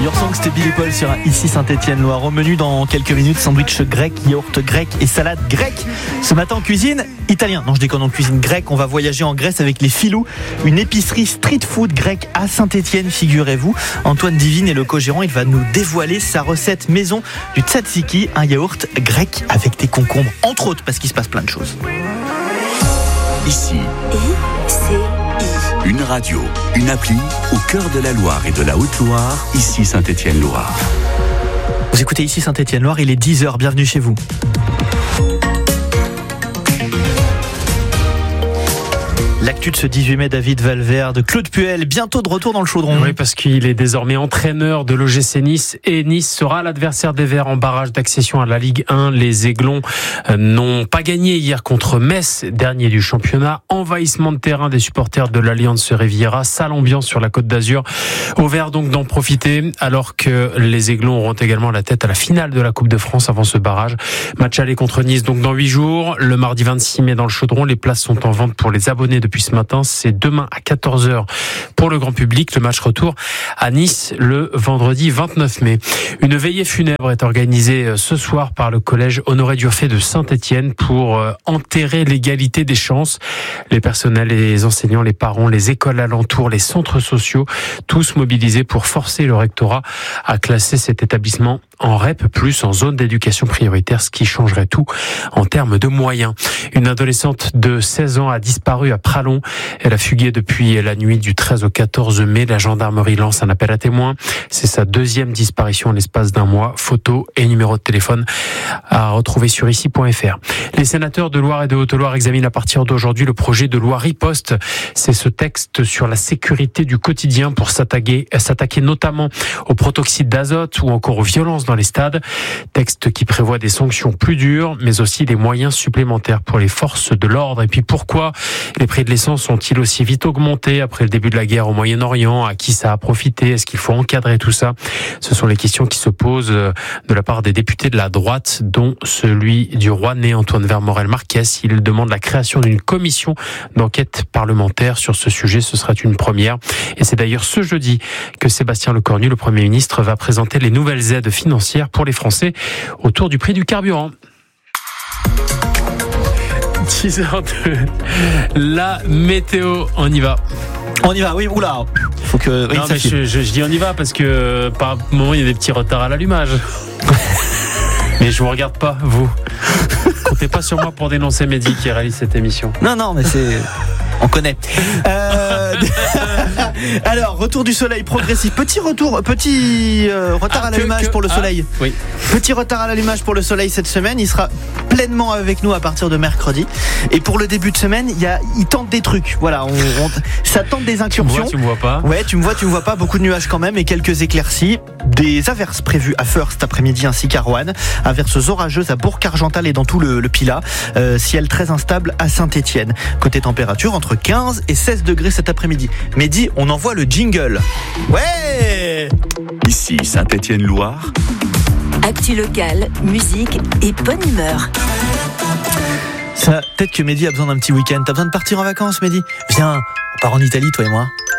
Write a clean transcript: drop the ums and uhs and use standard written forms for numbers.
Your Song, c'était Billy Paul sur Ici Saint-Étienne-Loire. Au menu dans quelques minutes, sandwich grec, yaourt grec et salade grecque. Ce matin en cuisine italien. Non, je déconne, en cuisine grecque. On va voyager en Grèce avec les Filous, une épicerie street food grecque à Saint-Étienne, figurez-vous. Antoine Divine est le co-gérant. Il va nous dévoiler sa recette maison du tzatziki, un yaourt grec avec des concombres, entre autres, parce qu'il se passe plein de choses. Ici, une radio, une appli au cœur de la Loire et de la Haute-Loire, Ici Saint-Étienne-Loire. Vous écoutez Ici Saint-Étienne-Loire, il est 10h, bienvenue chez vous. L'actu de ce 18 mai, David Valverde, Claude Puel, bientôt de retour dans le chaudron. Oui, parce qu'il est désormais entraîneur de l'OGC Nice et Nice sera l'adversaire des Verts en barrage d'accession à la Ligue 1. Les Aiglons n'ont pas gagné hier contre Metz, dernier du championnat. Envahissement de terrain des supporters de l'Alliance Riviera, sale ambiance sur la Côte d'Azur. Aux Verts donc d'en profiter, alors que les Aiglons auront également la tête à la finale de la Coupe de France avant ce barrage. Match aller contre Nice donc dans 8 jours. Le mardi 26 mai dans le chaudron, les places sont en vente pour les abonnés depuis ce matin. C'est demain à 14h pour le grand public. Le match retour à Nice le vendredi 29 mai. Une veillée funèbre est organisée ce soir par le collège Honoré Durfé de Saint-Étienne pour enterrer l'égalité des chances. Les personnels, les enseignants, les parents, les écoles alentours, les centres sociaux, tous mobilisés pour forcer le rectorat à classer cet établissement en REP+, en zone d'éducation prioritaire, ce qui changerait tout en termes de moyens. Une adolescente de 16 ans a disparu à Pralon. Elle a fugué depuis la nuit du 13 au 14 mai. La gendarmerie lance un appel à témoins. C'est sa deuxième disparition en l'espace d'un mois. Photos et numéro de téléphone à retrouver sur ici.fr. Les sénateurs de Loire et de Haute-Loire examinent à partir d'aujourd'hui le projet de loi Riposte. C'est ce texte sur la sécurité du quotidien pour s'attaquer notamment au protoxyde d'azote ou encore aux violences dans les stades. Texte qui prévoit des sanctions plus dures, mais aussi des moyens supplémentaires pour les forces de l'ordre. Et puis pourquoi les prix de l'essence ont-ils aussi vite augmenté après le début de la guerre au Moyen-Orient? À qui ça a profité? Est-ce qu'il faut encadrer tout ça? Ce sont les questions qui se posent de la part des députés de la droite, dont celui du Rouennais, Antoine Vermorel-Marquez. Il demande la création d'une commission d'enquête parlementaire sur ce sujet. Ce sera une première. Et c'est d'ailleurs ce jeudi que Sébastien Lecornu, le Premier ministre, va présenter les nouvelles aides financières pour les Français autour du prix du carburant. 10h02. La météo, on y va. On y va, oui, oula. Faut que. Oui, non, mais je dis on y va parce que par moment il y a des petits retards à l'allumage. Mais je vous regarde pas, vous. Comptez pas sur moi pour dénoncer Mehdi qui réalise cette émission. Non, mais c'est. On connaît. Alors, retour du soleil progressif. Petit retard à l'allumage pour le soleil. Oui. Petit retard à l'allumage pour le soleil cette semaine. Il sera pleinement avec nous à partir de mercredi. Et pour le début de semaine, il tente des trucs. Voilà, ça tente des incursions. Tu me vois pas. Ouais, tu me vois pas. Beaucoup de nuages quand même et quelques éclaircies. Des averses prévues à Feurs cet après-midi ainsi qu'à Roanne. Averses orageuses à Bourg-Argental et dans tout le Pilat. Ciel très instable à Saint-Étienne. Côté température, entre 15 et 16 degrés cet après-midi. Mehdi, on envoie le jingle. Ouais! Ici Saint-Étienne-Loire. Actu locale, musique et bonne humeur. Ça, peut-être que Mehdi a besoin d'un petit week-end. T'as besoin de partir en vacances, Mehdi? Viens, on part en Italie, toi et moi.